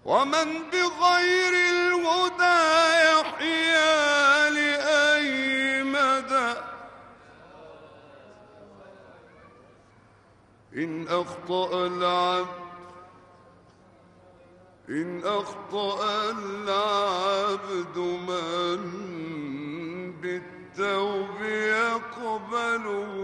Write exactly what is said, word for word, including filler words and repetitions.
ومن بغير الهدى يحيا لأي مدى. إن أخطأ العبد إن أخطأ العبد من بالتوب يقبل